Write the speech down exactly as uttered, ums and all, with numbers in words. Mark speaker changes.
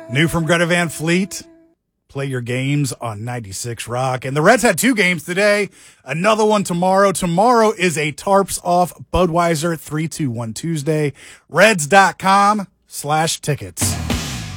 Speaker 1: New from Greta Van Fleet. Play your games on ninety-six Rock. And the Reds had two games today. Another one tomorrow. Tomorrow is a Tarps Off Budweiser three two one Tuesday. Reds.com slash tickets.